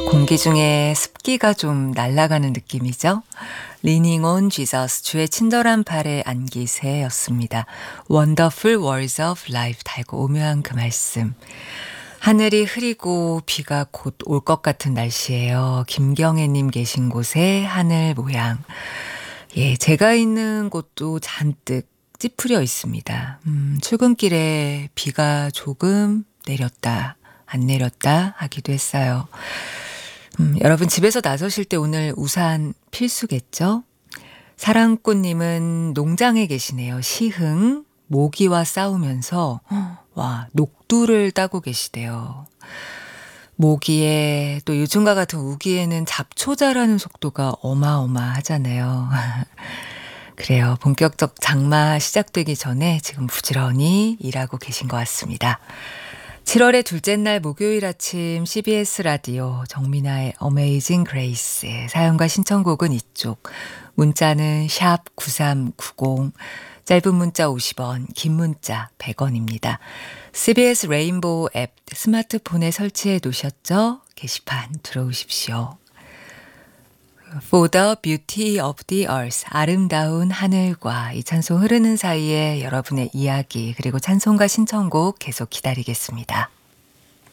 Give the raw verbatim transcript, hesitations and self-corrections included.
공기 중에 습기가 좀 날아가는 느낌이죠. Leaning on Jesus, 주의 친절한 팔에 안기세였습니다. Wonderful words of life, 달고 오묘한 그 말씀. 하늘이 흐리고 비가 곧 올 것 같은 날씨예요. 김경애님 계신 곳의 하늘 모양. 예, 제가 있는 곳도 잔뜩 찌푸려 있습니다. 음, 출근길에 비가 조금 내렸다, 안 내렸다 하기도 했어요. 음, 여러분 집에서 나서실 때 오늘 우산 필수겠죠? 사랑꽃님은 농장에 계시네요. 시흥, 모기와 싸우면서 와 녹두를 따고 계시대요. 모기에 또 요즘과 같은 우기에는 잡초 자라는 속도가 어마어마하잖아요. 그래요. 본격적 장마 시작되기 전에 지금 부지런히 일하고 계신 것 같습니다. 칠월의 둘째 날 목요일 아침 씨비에스 라디오 정민아의 어메이징 그레이스. 사연과 신청곡은 이쪽. 문자는 샵 구삼구공, 짧은 문자 오십 원, 긴 문자 백 원입니다. 씨비에스 레인보우 앱 스마트폰에 설치해 놓으셨죠? 게시판 들어오십시오. For the beauty of the earth, 아름다운 하늘과 이 찬송 흐르는 사이에 여러분의 이야기 그리고 찬송과 신청곡 계속 기다리겠습니다.